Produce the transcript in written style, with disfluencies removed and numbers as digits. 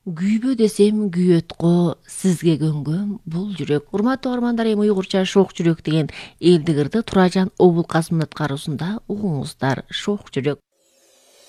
Күйбө десем күйөткө, сизге көнгөн бул жүрөк. Урматтуу угармандар, эми уйгурча Шоқ жүрөк деген элдик ырды Туражан Обулкасымдын аткаруусунда угуңуздар. Шоқ жүрөк.